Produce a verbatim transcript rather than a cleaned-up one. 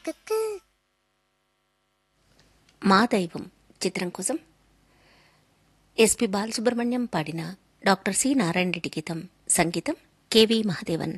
మా దైవం చిత్రం కోసం ఎస్పి బాలసుబ్రహ్మణ్యం పాడిన డాక్టర్ సి నారాయణ రెడ్డి గీతం, సంగీతం కెవి మహాదేవన్.